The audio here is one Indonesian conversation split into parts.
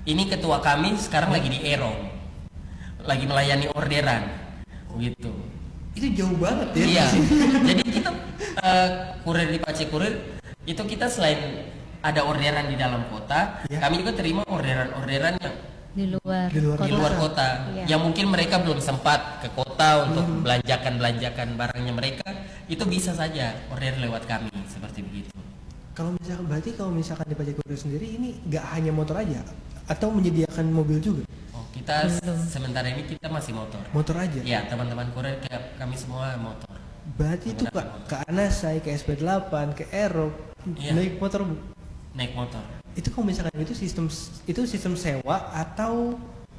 ini ketua kami sekarang lagi di Erong, lagi melayani orderan, gitu. Itu jauh banget ya. Iya. Jadi kita kurir di Pace Kurir itu kita selain ada orderan di dalam kota, kami juga terima orderan-orderan yang di luar kota. Iya. Yang mungkin mereka belum sempat ke kota untuk belanjakan barangnya mereka, itu bisa saja order lewat kami seperti begitu. Kalau misalkan di Pace Kurir sendiri ini nggak hanya motor aja atau menyediakan mobil juga? Oh, kita sementara ini kita masih motor. Motor aja? Ya, teman-teman kurir kami semua motor. Berarti itu ke Anasai, ke SP8, ke Aerob, naik motor Bu? Naik motor. Itu kalau misalkan itu sistem sewa atau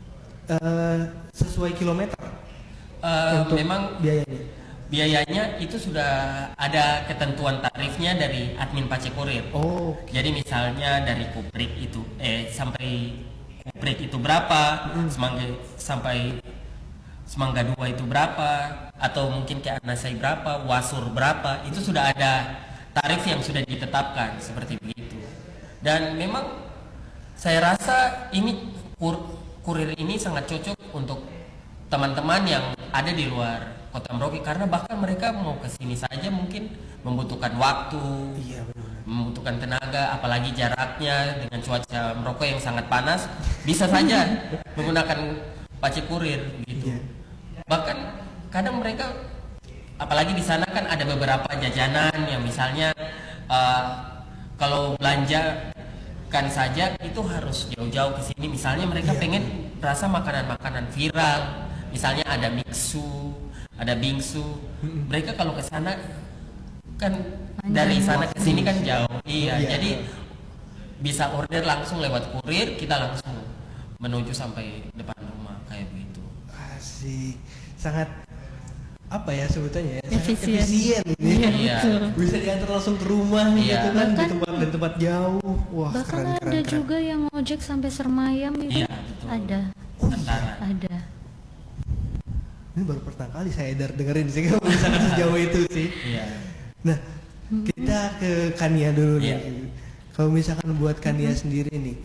sesuai kilometer? Untuk Memang biayanya itu sudah ada ketentuan tarifnya dari admin Pace Kurir. Oh. Jadi misalnya dari Kuprik itu sampai Kuprik itu berapa, sampai Semangga 2 itu berapa, atau mungkin ke Anasai berapa, Wasur berapa, itu sudah ada tarif yang sudah ditetapkan seperti begitu. Dan memang saya rasa ini kurir ini sangat cocok untuk teman-teman yang ada di luar Kota Merauke, karena bahkan mereka mau ke sini saja mungkin membutuhkan waktu, membutuhkan tenaga, apalagi jaraknya dengan cuaca Merauke yang sangat panas, bisa saja menggunakan Pace Kurir gitu. Bahkan kadang mereka, apalagi di sana kan ada beberapa jajanan yang misalnya kalau belanja kan saja itu harus jauh-jauh ke sini. Misalnya mereka pengen rasa makanan-makanan viral, misalnya ada mixu, ada bingsu. Mereka kalau ke sana kan dari sana ke sini kan jauh. Jadi bisa order langsung lewat kurir, kita langsung menuju sampai depan rumah kayak begitu. Asik. Sangat apa ya sebutannya ya? Efisien. Iya. Bisa diantar langsung ke rumah gitu kan, di tempat jauh. Wah, bahkan keren. ada juga yang ngojek sampai Sermayam itu. Iya, betul. Ada. Ada. Ini baru pertama kali saya dengerin sih kalau misalkan sejauh itu sih. Iya. Nah, kita ke Kania dulu nih. Kalau misalkan buat Kania sendiri nih,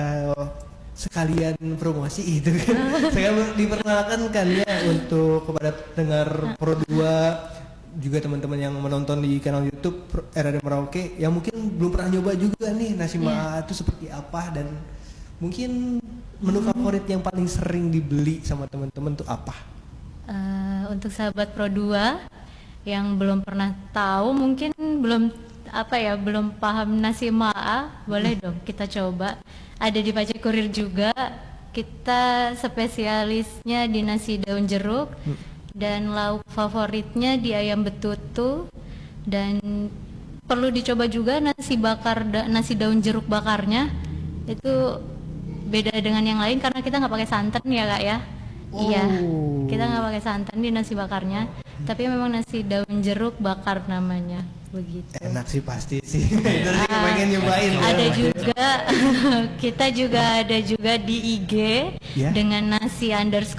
sekalian promosi itu kan. Saya diperkenalkan Kania untuk kepada pendengar Pro 2, juga teman-teman yang menonton di kanal YouTube RRD Merauke yang mungkin belum pernah nyoba juga nih nasi maa itu seperti apa, dan mungkin menu favorit yang paling sering dibeli sama teman-teman tuh apa? Untuk sahabat Pro 2 yang belum pernah tahu, mungkin belum paham nasi maa, boleh dong kita coba. Ada di Pace Kurir juga. Kita spesialisnya di nasi daun jeruk, dan lauk favoritnya di ayam betutu, dan perlu dicoba juga nasi daun jeruk bakarnya. Itu beda dengan yang lain karena kita nggak pakai santan ya Kak ya. Iya, kita nggak pakai santan di nasi bakarnya, tapi memang nasi daun jeruk bakar namanya. Begitu. Enak sih pasti sih. Pengen nyobain. Ada juga kita juga ada juga di IG dengan nasi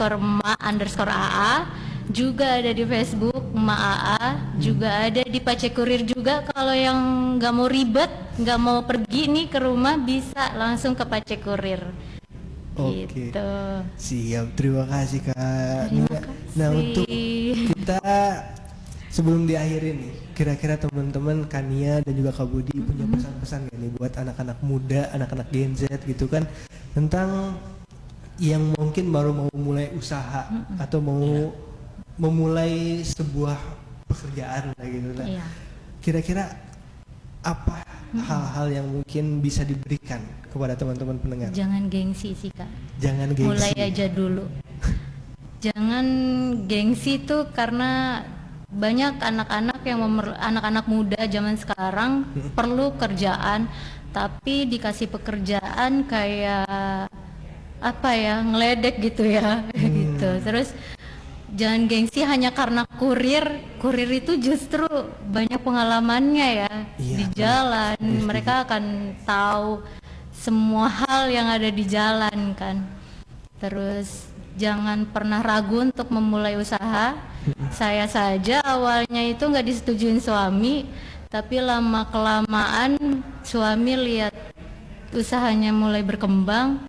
_ma_aa, juga ada di Facebook maa, juga ada di Pace Kurir juga. Kalau yang nggak mau ribet, nggak mau pergi nih ke rumah, bisa langsung ke Pace Kurir. Oke. Gitu. Siap, terima kasih Kak. Terima kasih. Nah, untuk kita sebelum diakhiri nih, kira-kira teman-teman Kania dan juga Kak Budi punya pesan-pesan gak nih buat anak-anak muda, anak-anak Gen Z gitu kan, tentang yang mungkin baru mau mulai usaha atau mau memulai sebuah pekerjaan lah gitu lah. Kira-kira apa hal-hal yang mungkin bisa diberikan kepada teman-teman pendengar? Jangan gengsi sih Kak. Jangan gengsi. Mulai aja dulu. Jangan gengsi tuh, karena banyak anak-anak yang anak-anak muda zaman sekarang perlu kerjaan, tapi dikasih pekerjaan kayak apa ya, ngeledek gitu ya. Gitu. Terus jangan gengsi hanya karena kurir itu justru banyak pengalamannya ya di jalan. Mereka akan tahu semua hal yang ada di jalan kan. Terus jangan pernah ragu untuk memulai usaha. Saya saja awalnya itu nggak disetujuin suami, tapi lama kelamaan suami lihat usahanya mulai berkembang,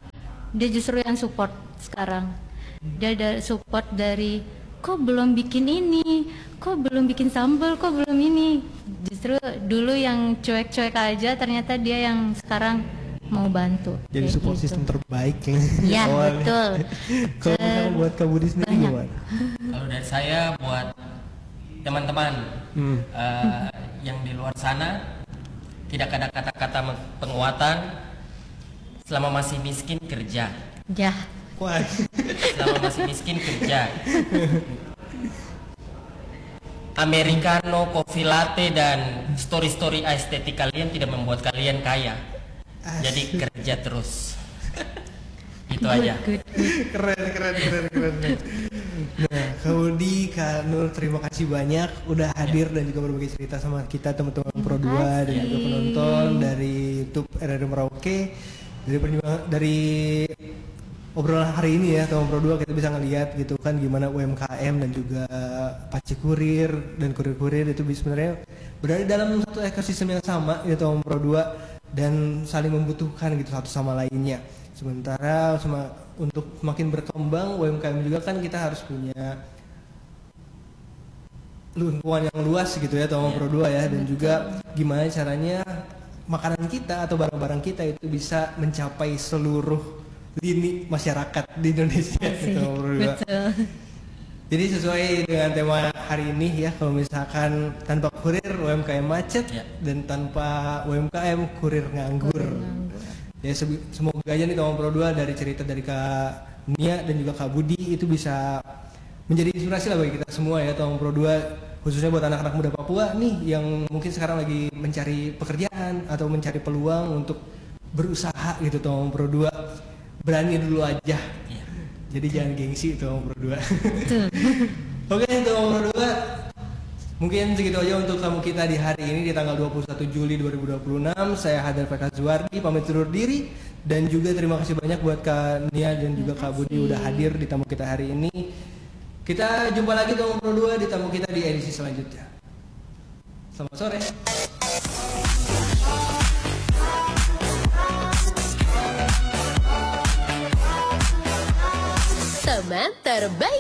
dia justru yang support sekarang. Dia ada support dari, kok belum bikin ini, kok belum bikin sambal, kok belum ini. Justru dulu yang cuek-cuek aja, ternyata dia yang sekarang mau bantu. Jadi kayak support gitu. system terbaik yang Iya awalnya. betul. Kalau misalkan buat Kak Budi sendiri Banyak. gimana? Kalau dari saya buat teman-teman yang di luar sana, tidak ada kata-kata penguatan. Selama masih miskin kerja. Ya. Wah, Selama masih miskin kerja. Americano, coffee latte dan story-story estetik kalian tidak membuat kalian kaya. Jadi kerja terus. Itu aja. Good. keren. Nah, Kak Budi, Kak Nur, terima kasih banyak udah hadir dan juga berbagi cerita sama kita teman-teman Pro 2 dan juga penonton dari YouTube RRI Merauke. Dari obrolan hari ini ya teman Pro 2 kita bisa ngelihat gitu kan gimana UMKM dan juga Paci Kurir dan kurir-kurir itu sebenarnya berada dalam satu ekosistem yang sama ya teman Pro 2 dan saling membutuhkan gitu satu sama lainnya. Sementara untuk semakin berkembang UMKM juga kan kita harus punya lingkungan yang luas gitu ya teman Pro 2 ya, dan juga gimana caranya makanan kita atau barang-barang kita itu bisa mencapai seluruh lini masyarakat di Indonesia gitu, Pro 2. Betul. Jadi sesuai dengan tema hari ini ya, kalau misalkan tanpa kurir UMKM macet dan tanpa UMKM kurir nganggur. Ya semoga aja nih teman Pro 2 dari cerita dari Kak Nia dan juga Kak Budi itu bisa menjadi inspirasi lah bagi kita semua ya teman Pro 2, khususnya buat anak-anak muda Papua nih yang mungkin sekarang lagi mencari pekerjaan atau mencari peluang untuk berusaha gitu teman Pro 2. Berani dulu aja. Jadi jangan gengsi teman Pro 2. Oke teman Pro 2, mungkin segitu aja untuk tamu kita di hari ini di tanggal 21 Juli 2026. Saya Hadar Feka Zuardi pamit undur diri, dan juga terima kasih banyak buat Kak Nia dan juga Kak Budi udah hadir di tamu kita hari ini. Kita jumpa lagi teman Pro 2 di tamu kita di edisi selanjutnya. Selamat sore. Teman terbaik